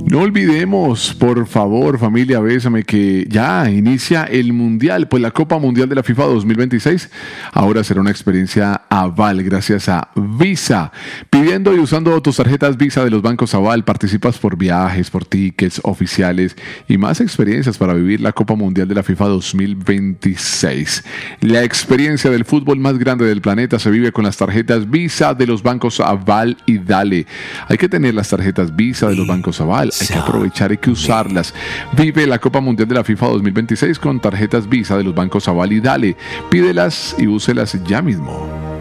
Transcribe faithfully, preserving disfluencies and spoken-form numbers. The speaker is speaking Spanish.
No olvidemos, por favor, familia, bésame, que ya inicia el Mundial, pues la Copa Mundial de la FIFA dos mil veintiséis ahora será una experiencia Aval gracias a Visa. Pidiendo y usando tus tarjetas Visa de los bancos Aval, participas por viajes, por tickets oficiales y más experiencias para vivir la Copa Mundial de la FIFA dos mil veintiséis. La experiencia del fútbol más grande del planeta se vive con las tarjetas Visa de los bancos Aval y Dale. Hay que tener las tarjetas Visa de los bancos Aval. Hay que aprovechar, hay que usarlas. Vive la Copa Mundial de la FIFA dos mil veintiséis con tarjetas Visa de los bancos Aval y Dale. Pídelas y úselas ya mismo.